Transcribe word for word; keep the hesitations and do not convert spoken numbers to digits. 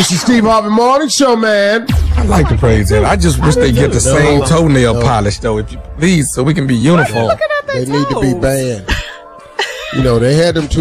It's the Steve Harvey Morning Show, man. I like the praise it. I just wish they get the same toenail polish, though, if you please, so we can be uniform. Looking at They their need to be toes. banned. You know, they had them two